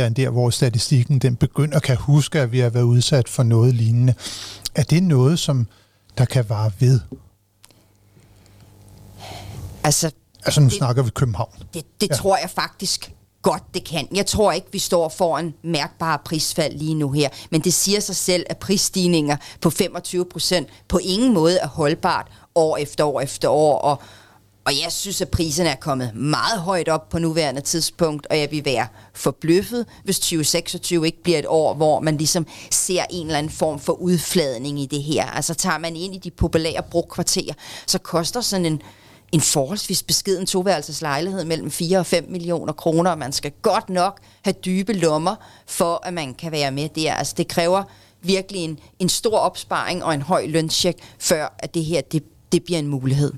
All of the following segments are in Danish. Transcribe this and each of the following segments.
Christian, der hvor statistikken den begynder kan huske, at vi har været udsat for noget lignende. Er det noget, som der kan vare ved? Altså nu snakker vi København. Det tror jeg faktisk godt, det kan. Jeg tror ikke, vi står foran mærkbare prisfald lige nu her, men det siger sig selv, at prisstigninger på 25% på ingen måde er holdbart år efter år efter år, og jeg synes, at priserne er kommet meget højt op på nuværende tidspunkt, og jeg vil være forbløffet, hvis 2026 ikke bliver et år, hvor man ligesom ser en eller anden form for udfladning i det her. Altså tager man ind i de populære brokvarterer, så koster sådan en forholdsvis beskeden toværelseslejlighed mellem 4 og 5 millioner kroner, og man skal godt nok have dybe lommer, for at man kan være med der. Altså det kræver virkelig en stor opsparing og en høj løncheck, før at det her det bliver en mulighed.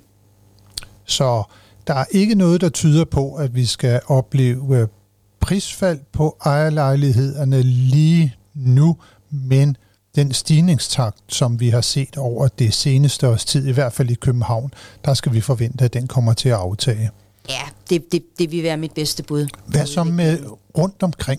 Så der er ikke noget, der tyder på, at vi skal opleve prisfald på ejerlejlighederne lige nu, men den stigningstakt, som vi har set over det seneste års tid, i hvert fald i København, der skal vi forvente, at den kommer til at aftage. Ja, det vil være mit bedste bud. Hvad så med rundt omkring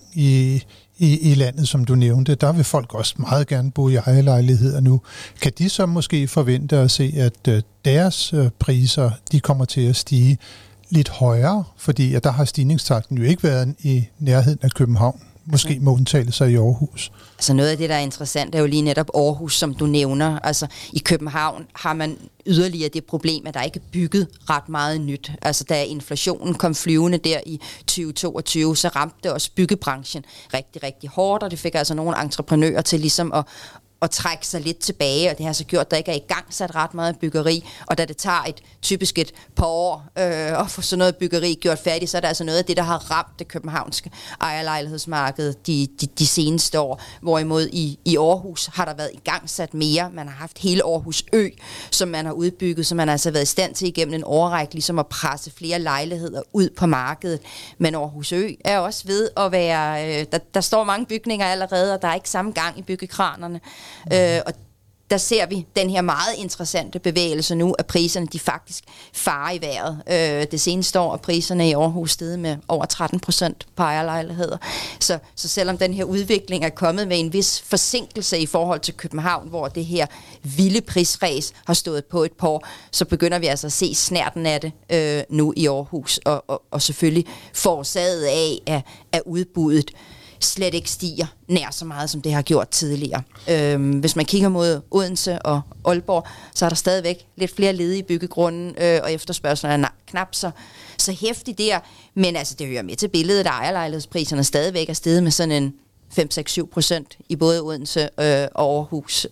i landet, som du nævnte? Der vil folk også meget gerne bo i ejerlejligheder nu. Kan de så måske forvente at se, at deres priser de kommer til at stige lidt højere? Fordi at der har stigningstakten jo ikke været i nærheden af København. Måske må undtagelser i Aarhus. Altså noget af det, der er interessant, er jo lige netop Aarhus, som du nævner. Altså i København har man yderligere det problem, at der ikke er bygget ret meget nyt. Altså da inflationen kom flyvende der i 2022, så ramte det også byggebranchen rigtig, rigtig hårdt, og det fik altså nogle entreprenører til ligesom at trække sig lidt tilbage, og det har så gjort, at der ikke er i gang sat ret meget byggeri, og da det tager typisk et par år at få sådan noget byggeri gjort færdigt, så er der altså noget af det, der har ramt det københavnske ejerlejlighedsmarked de seneste år, hvorimod i Aarhus har der været i gang sat mere. Man har haft hele Aarhus Ø, som man har udbygget, så man har altså været i stand til igennem en årrække ligesom at presse flere lejligheder ud på markedet. Men Aarhus Ø er også ved at være, der står mange bygninger allerede, og der er ikke samme gang i byggekranerne. Og der ser vi den her meget interessante bevægelse nu, at priserne de faktisk farer i vejret. Det seneste år er priserne i Aarhus steget med over 13% på ejerlejligheder. Så selvom den her udvikling er kommet med en vis forsinkelse i forhold til København, hvor det her vilde prisræs har stået på et par år, så begynder vi altså at se snærten af det nu i Aarhus, og selvfølgelig forårsaget af at udbuddet slet ikke stiger nær så meget, som det har gjort tidligere. Hvis man kigger mod Odense og Aalborg, så er der stadigvæk lidt flere ledige byggegrunde, og efterspørgselen er knap så hæftig der. Men altså, det hører med til billedet, at ejerlejlighedspriserne stadigvæk er steget med sådan en 5-6-7% i både Odense og Aarhus.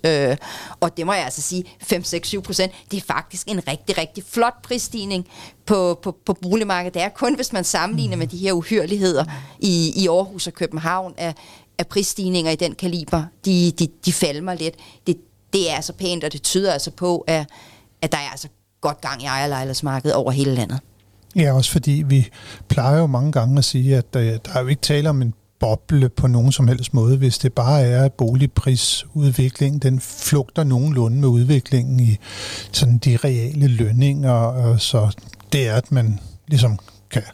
Og det må jeg altså sige, 5-6-7%, det er faktisk en rigtig, rigtig flot prisstigning på boligmarkedet. Det er kun, hvis man sammenligner med de her uhyrligheder i Aarhus og København, at prisstigninger i den kaliber, de falmer lidt. Det er altså pænt, og det tyder altså på, at der er altså godt gang i ejerlejlighedsmarkedet over hele landet. Ja, også fordi vi plejer jo mange gange at sige, at der er jo ikke tale om en boble på nogen som helst måde, hvis det bare er boligprisudvikling. Den flugter nogenlunde med udviklingen i sådan de reale lønninger, og så det er, at man ligesom kan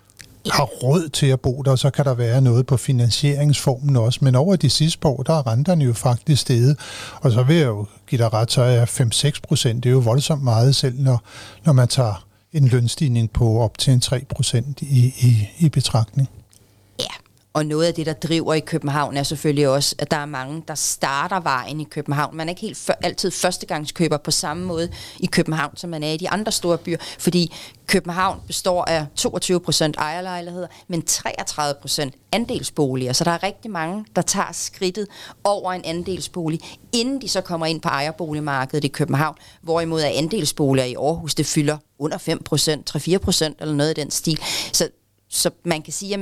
har råd til at bo der, og så kan der være noget på finansieringsformen også. Men over de sidste par år, der er renterne jo faktisk steget, og så vil jeg jo give dig ret, så er 5-6%, det er jo voldsomt meget selv, når man tager en lønstigning på op til en 3% i betragtning. Ja, og noget af det, der driver i København, er selvfølgelig også, at der er mange, der starter vejen i København. Man er ikke helt altid førstegangskøber på samme måde i København, som man er i de andre store byer, fordi København består af 22% ejerlejligheder, men 33% andelsboliger. Så der er rigtig mange, der tager skridtet over en andelsbolig, inden de så kommer ind på ejerboligmarkedet i København, hvorimod at andelsboliger i Aarhus, det fylder under 5%, 3-4% eller noget i den stil. Så man kan sige, at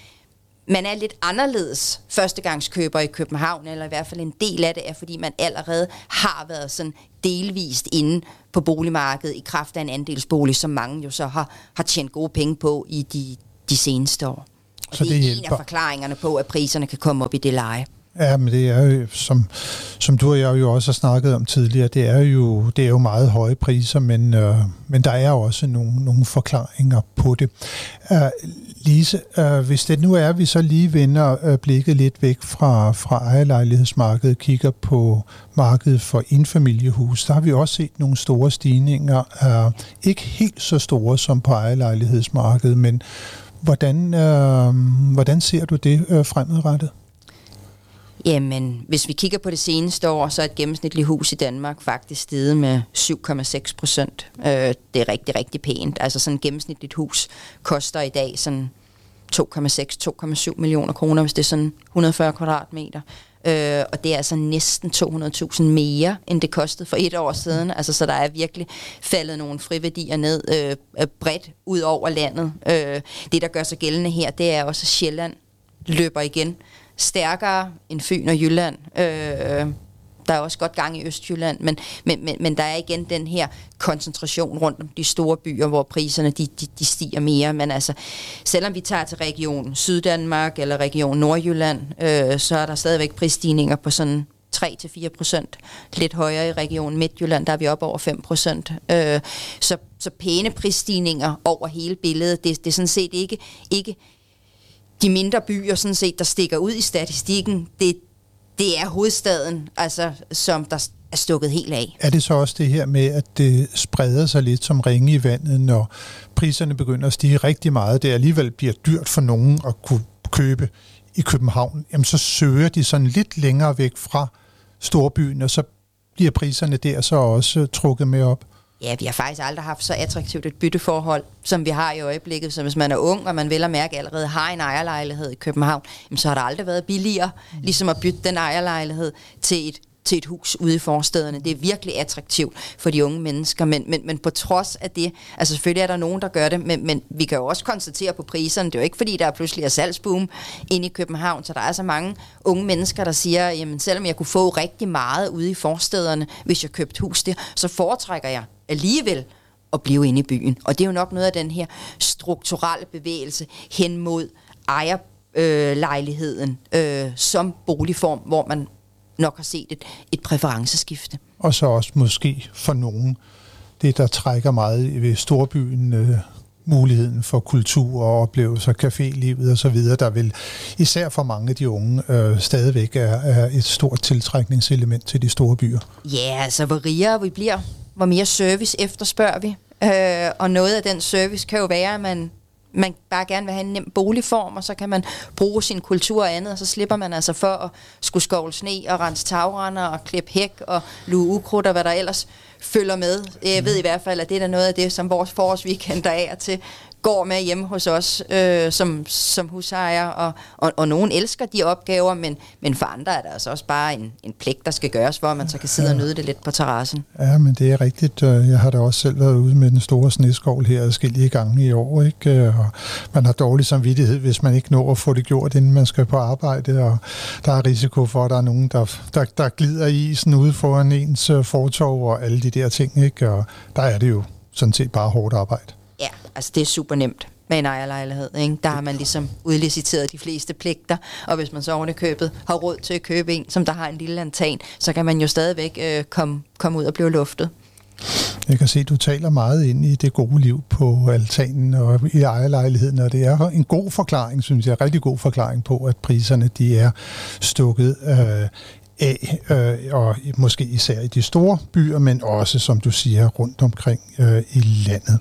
man er lidt anderledes førstegangskøber i København, eller i hvert fald en del af det er, fordi man allerede har været sådan delvist inde på boligmarkedet i kraft af en andelsbolig, som mange jo så har tjent gode penge på i de seneste år. Og så det er en af forklaringerne på, at priserne kan komme op i det leje. Ja, men det er jo, som du og jeg jo også har snakket om tidligere, det er jo meget høje priser, men der er også nogle forklaringer på det. Lise, hvis det nu er, at vi så lige vender blikket lidt væk fra ejerlejlighedsmarkedet, kigger på markedet for enfamiliehus, der har vi også set nogle store stigninger, ikke helt så store som på ejerlejlighedsmarkedet, men hvordan ser du det fremadrettet? Jamen, hvis vi kigger på det seneste år, så er et gennemsnitligt hus i Danmark faktisk steget med 7,6%. Det er rigtig, rigtig pænt. Altså sådan et gennemsnitligt hus koster i dag sådan 2,6-2,7 millioner kroner, hvis det er sådan 140 kvadratmeter. Og det er altså næsten 200.000 mere, end det kostede for et år siden. Altså, så der er virkelig faldet nogle friværdier ned bredt ud over landet. Det, der gør sig gældende her, det er også, at Sjælland løber igen stærkere end Fyn og Jylland. Der er også godt gang i Østjylland, men der er igen den her koncentration rundt om de store byer, hvor priserne de stiger mere. Men altså, selvom vi tager til region Syddanmark eller region Nordjylland, så er der stadigvæk prisstigninger på sådan 3-4%. Lidt højere i region Midtjylland, der er vi oppe over 5%. Så pæne prisstigninger over hele billedet. Det er sådan set ikke de mindre byer, sådan set, der stikker ud i statistikken. Det er hovedstaden, altså, som der er stukket helt af. Er det så også det her med, at det spreder sig lidt som ringe i vandet, når priserne begynder at stige rigtig meget, det alligevel bliver dyrt for nogen at kunne købe i København, jamen så søger de sådan lidt længere væk fra storbyen, og så bliver priserne der så også trukket med op? Ja, vi har faktisk aldrig haft så attraktivt et bytteforhold, som vi har i øjeblikket. Så hvis man er ung, og man vel at mærke allerede har en ejerlejlighed i København, så har der aldrig været billigere ligesom at bytte den ejerlejlighed til et hus ude i forstederne. Det er virkelig attraktivt for de unge mennesker, men på trods af det, altså selvfølgelig er der nogen, der gør det, men vi kan jo også konstatere på priserne, det er jo ikke fordi, der pludselig er salgsboom inde i København, så der er så mange unge mennesker, der siger, jamen selvom jeg kunne få rigtig meget ude i forstederne, hvis jeg købte hus der, så foretrækker jeg alligevel at blive inde i byen. Og det er jo nok noget af den her strukturelle bevægelse hen mod ejerlejligheden som boligform, hvor man nok har set et præferenceskifte. Og så også måske for nogen, det der trækker meget ved storbyen, muligheden for kultur og oplevelser, cafélivet og så videre, der vil især for mange af de unge stadigvæk er et stort tiltrækningselement til de store byer. Ja, altså hvor rigere vi bliver, hvor mere service efterspørger vi. Og noget af den service kan jo være, at man bare gerne vil have en nem boligform, og så kan man bruge sin kultur og andet, og så slipper man altså for at skulle skovle sne og rense tagrender og klippe hæk og luge ukrudt og hvad der ellers følger med. Jeg ved i hvert fald, at det er noget af det, som vores forårsweekender er til, går med hjemme hos os som husejer, og nogen elsker de opgaver, men for andre er det altså også bare en pligt, der skal gøres, hvor man så kan sidde og nyde det lidt på terrassen. Ja, men det er rigtigt. Jeg har da også selv været ude med den store sneskovl her adskillige gange i år, ikke? Og man har dårlig samvittighed, hvis man ikke når at få det gjort, inden man skal på arbejde, og der er risiko for, at der er nogen, der glider i isen ude foran ens fortov og alle de der ting, ikke? Og der er det jo sådan set bare hårdt arbejde. Ja, altså det er super nemt med en ejerlejlighed, ikke? Der har man ligesom udliciteret de fleste pligter, og hvis man så oven i købet har råd til at købe en, som der har en lille altan, så kan man jo stadigvæk komme ud og blive luftet. Jeg kan se, at du taler meget ind i det gode liv på altanen og i ejerlejligheden, og det er en god forklaring, synes jeg, en rigtig god forklaring på, at priserne de er stukket og måske især i de store byer, men også, som du siger, rundt omkring i landet.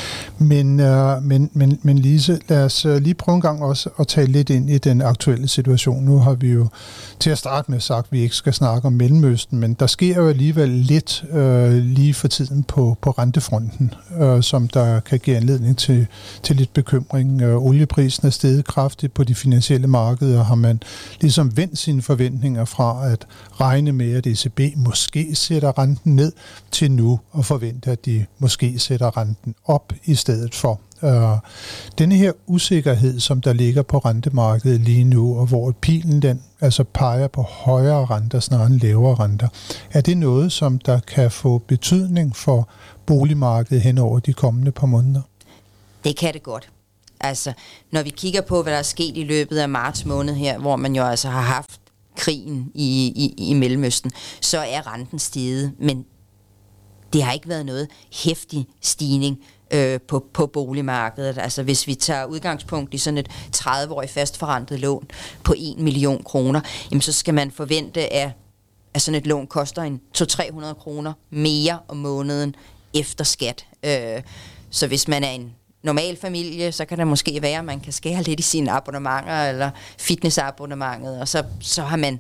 Men Lise, lad os lige prøve en gang også at tale lidt ind i den aktuelle situation. Nu har vi jo til at starte med sagt, at vi ikke skal snakke om Mellemøsten, men der sker jo alligevel lidt lige for tiden på rentefronten, som der kan give anledning til lidt bekymring. Olieprisen er steget kraftigt på de finansielle markeder, har man ligesom vendt sine forventninger fra at regne med, at ECB måske sætter renten ned, til nu at forvente, at de måske sætter renten op i stedet for. Denne her usikkerhed, som der ligger på rentemarkedet lige nu, og hvor pilen den altså peger på højere renter snarere end lavere renter, er det noget, som der kan få betydning for boligmarkedet hen over de kommende par måneder? Det kan det godt. Altså, når vi kigger på, hvad der er sket i løbet af marts måned her, hvor man jo altså har haft krigen i Mellemøsten, så er renten steget, men det har ikke været noget heftig stigning på boligmarkedet. Altså hvis vi tager udgangspunkt i sådan et 30-årigt fastforrentet lån på 1 million kroner, jamen så skal man forvente, at sådan et lån koster en 200-300 kroner mere om måneden efter skat. Så hvis man er en normal familie, så kan det måske være, at man kan skære lidt i sine abonnementer eller fitnessabonnementet, og så har man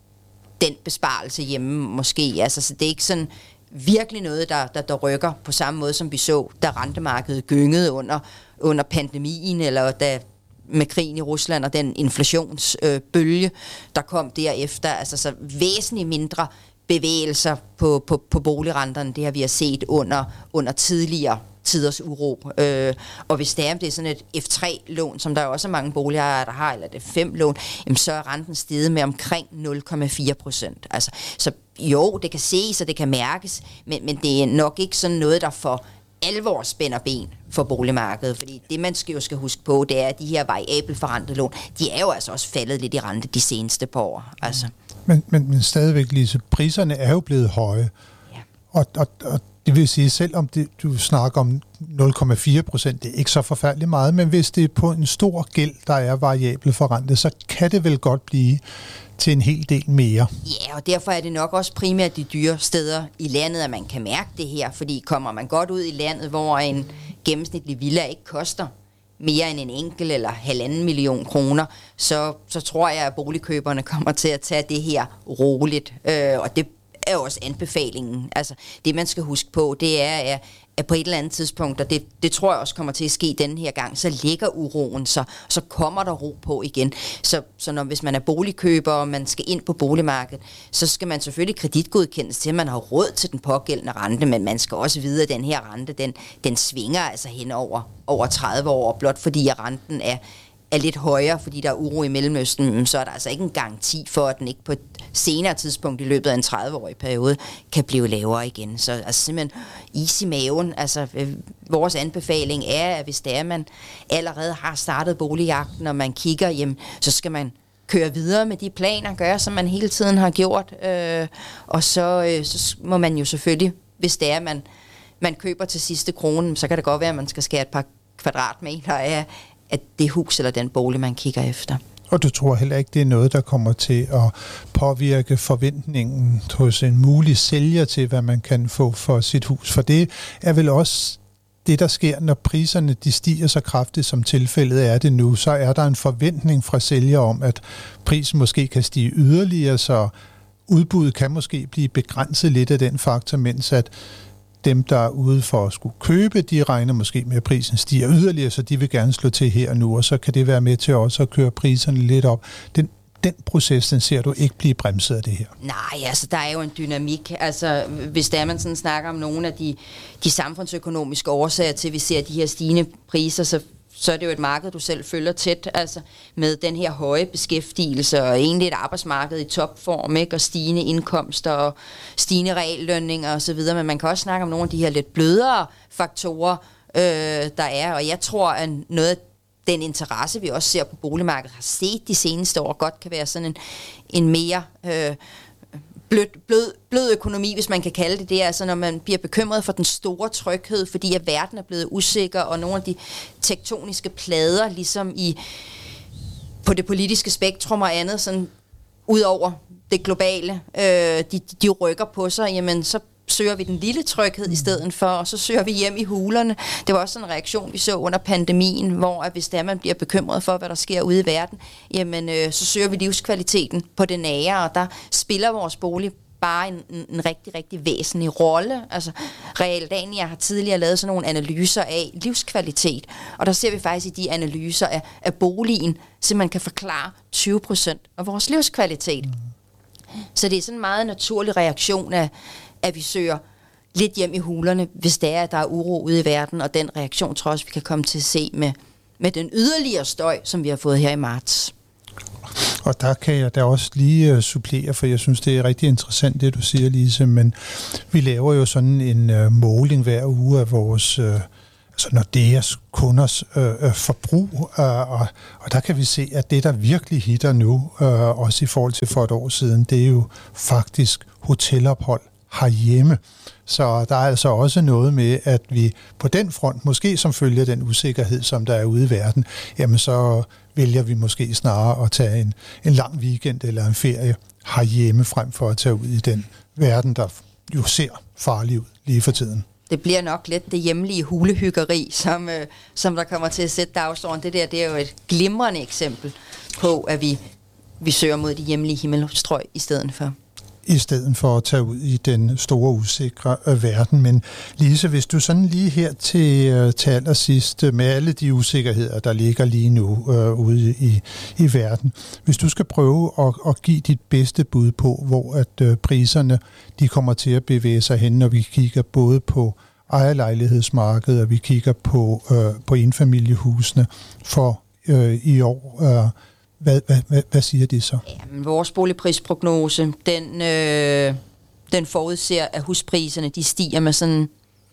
den besparelse hjemme måske. Altså, så det er ikke sådan virkelig noget, der rykker på samme måde, som vi så, da rentemarkedet gyngede under pandemien, eller da med krigen i Rusland og den inflationsbølge, der kom derefter. Altså så væsentligt mindre bevægelser på boligrenterne, det har vi set under tidligere tiders uro. Og hvis det er sådan et F3-lån, som der også er mange boligejere, der har, eller det 5-lån, så er renten steget med omkring 0,4%. Altså, så jo, det kan ses, og det kan mærkes, men det er nok ikke sådan noget, der for alvor spænder ben for boligmarkedet, fordi det, man skal huske på, det er, at de her variabelt forrentede lån, de er jo altså også faldet lidt i rente de seneste par år. Altså. Men stadigvæk, Lise, priserne er jo blevet høje, ja. Og det vil sige, selvom du snakker om 0,4%, det er ikke så forfærdeligt meget, men hvis det er på en stor gæld, der er variabelt forrentet, så kan det vel godt blive til en hel del mere. Ja, og derfor er det nok også primært de dyre steder i landet, at man kan mærke det her, fordi kommer man godt ud i landet, hvor en gennemsnitlig villa ikke koster mere end en enkelt eller 1,5 million kroner, så tror jeg, at boligkøberne kommer til at tage det her roligt, og det er også anbefalingen. Altså, det man skal huske på, det er, at på et eller andet tidspunkt, og det tror jeg også kommer til at ske denne her gang, så ligger uroen, så kommer der ro på igen. Så hvis man er boligkøber, og man skal ind på boligmarkedet, så skal man selvfølgelig kreditgodkendes til, at man har råd til den pågældende rente, men man skal også vide, at den her rente, den svinger altså hen over 30 år, blot fordi at renten er lidt højere, fordi der er uro i Mellemøsten, så er der altså ikke en garanti for, at den ikke på et senere tidspunkt i løbet af en 30-årig periode kan blive lavere igen. Så altså simpelthen is i maven. Altså vores anbefaling er, at hvis det er, man allerede har startet boligjagten, og man kigger hjem, så skal man køre videre med de planer, gøre som man hele tiden har gjort, og så må man jo selvfølgelig, hvis det er, man køber til sidste krone, så kan det godt være, at man skal skære et par kvadratmeter af det hus eller den bolig, man kigger efter. Og du tror heller ikke, det er noget, der kommer til at påvirke forventningen hos en mulig sælger til, hvad man kan få for sit hus? For det er vel også det, der sker, når priserne de stiger så kraftigt, som tilfældet er det nu, så er der en forventning fra sælger om, at prisen måske kan stige yderligere, så udbuddet kan måske blive begrænset lidt af den faktor, mens at dem, der er ude for at skulle købe, de regner måske med, at prisen stiger yderligere, så de vil gerne slå til her og nu, og så kan det være med til også at køre priserne lidt op. Den proces, den ser du ikke blive bremset af det her? Nej, altså der er jo en dynamik. Altså hvis der man sådan snakker om nogle af de samfundsøkonomiske årsager til, at vi ser de her stigende priser, så er det jo et marked, du selv følger tæt, altså med den her høje beskæftigelse, og egentlig et arbejdsmarked i topform, ikke? Og stigende indkomster, og stigende reallønninger osv., men man kan også snakke om nogle af de her lidt blødere faktorer, der er, og jeg tror, at noget af den interesse, vi også ser på boligmarkedet, har set de seneste år, godt kan være sådan en mere blød økonomi, hvis man kan kalde det det, altså når man bliver bekymret for den store tryghed, fordi at verden er blevet usikker, og nogle af de tektoniske plader, ligesom på det politiske spektrum og andet, sådan ud over det globale, de rykker på sig, jamen så søger vi den lille tryghed i stedet for, og så søger vi hjem i hulerne. Det var også sådan en reaktion, vi så under pandemien, hvor at hvis der man bliver bekymret for, hvad der sker ude i verden, jamen så søger vi livskvaliteten på det nære, og der spiller vores bolig bare en rigtig, rigtig væsentlig rolle. Altså, Realdania har tidligere lavet sådan nogle analyser af livskvalitet, og der ser vi faktisk i de analyser, at boligen simpelthen kan forklare 20% af vores livskvalitet. Så det er sådan en meget naturlig reaktion at vi søger lidt hjem i hulerne, hvis det er, at der er uro ude i verden, og den reaktion tror jeg også, vi kan komme til at se med den yderligere støj, som vi har fået her i marts. Og der kan jeg da også lige supplere, for jeg synes, det er rigtig interessant, det du siger, Lise, men vi laver jo sådan en måling hver uge af vores altså Nordeas kunders forbrug, og der kan vi se, at det, der virkelig hitter nu, også i forhold til for et år siden, det er jo faktisk hotelophold herhjemme. Så der er altså også noget med, at vi på den front, måske som følge af den usikkerhed, som der er ude i verden, jamen så vælger vi måske snarere at tage en lang weekend eller en ferie herhjemme, frem for at tage ud i den verden, der jo ser farlig ud lige for tiden. Det bliver nok lidt det hjemlige hulehyggeri, som der kommer til at sætte dagsordenen. Det er jo et glimrende eksempel på, at vi søger mod de hjemlige himmelstrøg i stedet for. I stedet for at tage ud i den store usikre verden. Men Lise, hvis du sådan lige her til allersidst, med alle de usikkerheder, der ligger lige nu ude i verden, hvis du skal prøve at give dit bedste bud på, hvor at priserne de kommer til at bevæge sig hen, når vi kigger både på ejerlejlighedsmarkedet, og vi kigger på enfamiliehusene for i år. Hvad siger de så? Jamen, vores boligprisprognose, den forudser, at huspriserne de stiger med sådan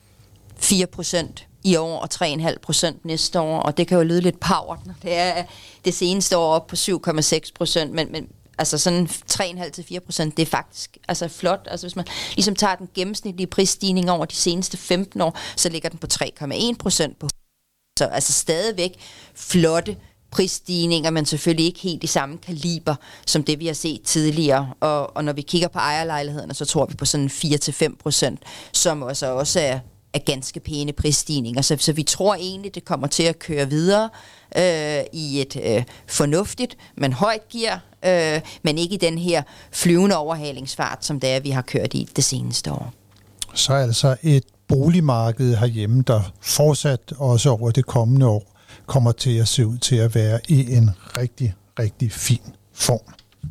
4% i år og 3,5% næste år, og det kan jo lyde lidt pavert, når det er det seneste år op på 7,6%, men altså sådan 3,5-4%, det er faktisk altså flot. Altså hvis man ligesom tager den gennemsnitlige prisstigning over de seneste 15 år, så ligger den på 3,1% på. Så altså stadigvæk flotte prisstigninger, men selvfølgelig ikke helt i samme kaliber, som det vi har set tidligere. Og når vi kigger på ejerlejlighederne, så tror vi på sådan 4-5%, som også er ganske pæne prisstigninger. Så vi tror egentlig, det kommer til at køre videre i et fornuftigt, men højt gear, men ikke i den her flyvende overhalingsfart, som det er, vi har kørt i det seneste år. Så altså et boligmarked herhjemme, der fortsat også over det kommende år kommer til at se ud til at være i en rigtig, rigtig fin form.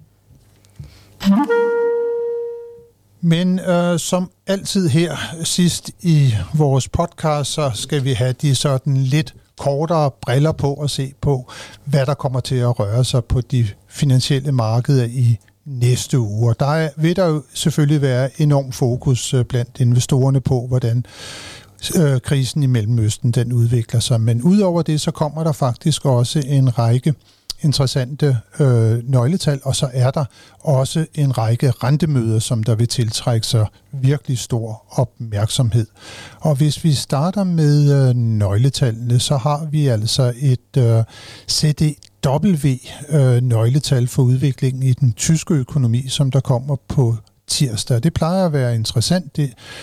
Men som altid her sidst i vores podcast, så skal vi have de sådan lidt kortere briller på og se på, hvad der kommer til at røre sig på de finansielle markeder i næste uge. Der vil der jo selvfølgelig være enorm fokus blandt investorerne på, hvordan krisen i Mellemøsten den udvikler sig. Men udover det, så kommer der faktisk også en række interessante nøgletal, og så er der også en række rentemøder, som der vil tiltrække sig virkelig stor opmærksomhed. Og hvis vi starter med nøgletallene, så har vi altså et CDW-nøgletal for udviklingen i den tyske økonomi, som der kommer på tirsdag. Det plejer at være interessant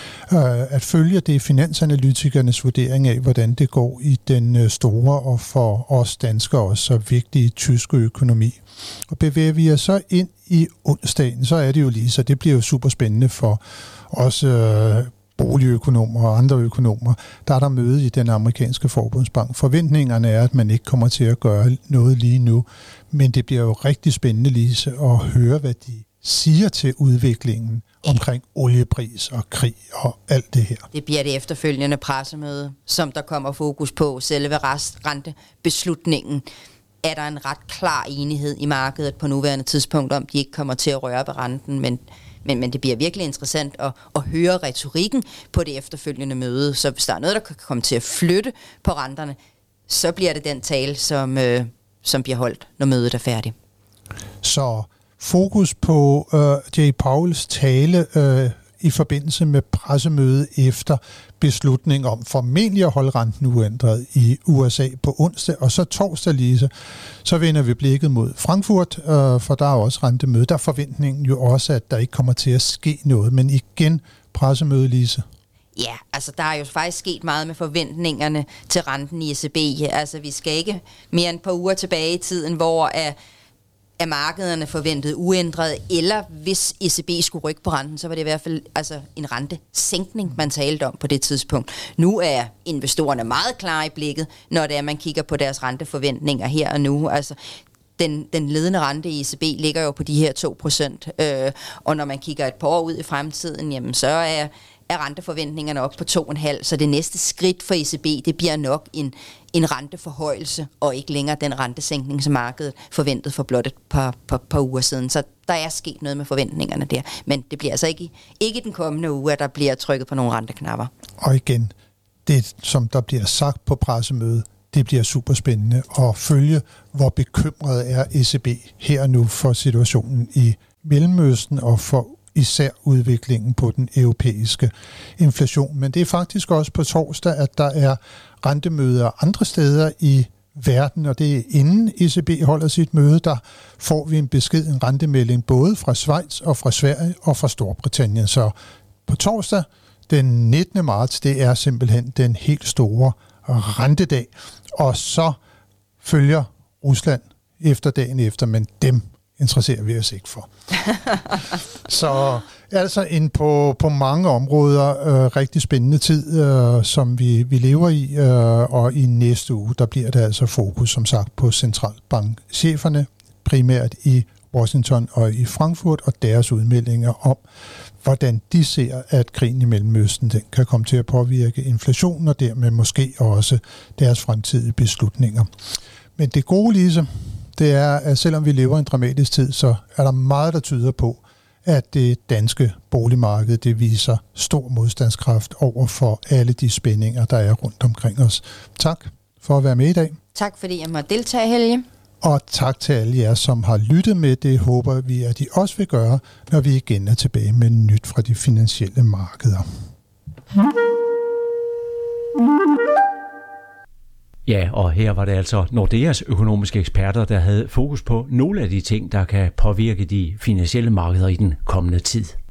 at følge det finansanalytikernes vurdering af, hvordan det går i den store og for os danskere også så vigtige tyske økonomi. Og bevæger vi os så ind i onsdagen, så er det jo lige, så det bliver jo super spændende for os boligøkonomer og andre økonomer. Der er der møde i den amerikanske forbundsbank. Forventningerne er, at man ikke kommer til at gøre noget lige nu, men det bliver jo rigtig spændende, Lise, at høre, hvad de siger til udviklingen omkring oliepris og krig og alt det her. Det bliver det efterfølgende pressemøde, som der kommer fokus på selve rentebeslutningen. Er der en ret klar enighed i markedet på nuværende tidspunkt, om de ikke kommer til at røre ved renten, men det bliver virkelig interessant at høre retorikken på det efterfølgende møde. Så hvis der er noget, der kan komme til at flytte på renterne, så bliver det den tale, som bliver holdt, når mødet er færdigt. Så fokus på Jay Powells tale i forbindelse med pressemødet efter beslutning om formentlig at holde renten uændret i USA på onsdag, og så torsdag, Lise, så vender vi blikket mod Frankfurt, for der er også rentemøde. Der er forventningen jo også, at der ikke kommer til at ske noget, men igen pressemøde, Lise. Ja, altså der er jo faktisk sket meget med forventningerne til renten i ECB. Altså vi skal ikke mere end et par uger tilbage i tiden, hvor er markederne forventet uændret, eller hvis ECB skulle rykke på renten, så var det i hvert fald altså en rentesænkning, man talte om på det tidspunkt. Nu er investorerne meget klare i blikket, når det er, man kigger på deres renteforventninger her og nu. Altså den ledende rente i ECB ligger jo på de her 2%, og når man kigger et par år ud i fremtiden, jamen så er renteforventningerne op på 2,5, så det næste skridt for ECB, det bliver nok en renteforhøjelse, og ikke længere den rentesænkning, som markedet forventede for blot et par uger siden. Så der er sket noget med forventningerne der, men det bliver altså ikke den kommende uge, at der bliver trykket på nogle renteknapper. Og igen, det, som der bliver sagt på pressemødet, det bliver super spændende at følge, hvor bekymret er ECB her nu for situationen i Mellemøsten og for især udviklingen på den europæiske inflation. Men det er faktisk også på torsdag, at der er rentemøder andre steder i verden, og det er inden ECB holder sit møde, der får vi en besked, en rentemelding både fra Schweiz og fra Sverige og fra Storbritannien. Så på torsdag, den 19. marts, det er simpelthen den helt store rentedag, og så følger Rusland efter dagen efter, men dem interesserer vi os ikke for. Så altså på mange områder rigtig spændende tid, som vi lever i, og i næste uge, der bliver der altså fokus, som sagt, på centralbankcheferne, primært i Washington og i Frankfurt, og deres udmeldinger om, hvordan de ser, at krigen i Mellemøsten den kan komme til at påvirke inflationen, og dermed måske også deres fremtidige beslutninger. Men det gode, Lise, det er, at selvom vi lever i en dramatisk tid, så er der meget, der tyder på, at det danske boligmarked, det viser stor modstandskraft over for alle de spændinger, der er rundt omkring os. Tak for at være med i dag. Tak fordi jeg måtte deltage, Helge. Og tak til alle jer, som har lyttet med. Det håber vi, at I også vil gøre, når vi igen er tilbage med nyt fra de finansielle markeder. Ja, og her var det altså Nordeas økonomiske eksperter, der havde fokus på nogle af de ting, der kan påvirke de finansielle markeder i den kommende tid.